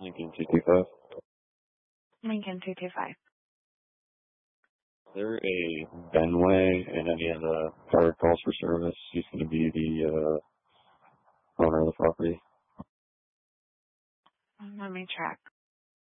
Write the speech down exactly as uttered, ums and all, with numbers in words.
Lincoln two two five. Lincoln two two five. Is there a Benway and any of the prior calls for service? He's going to be the uh, owner of the property. Let me track.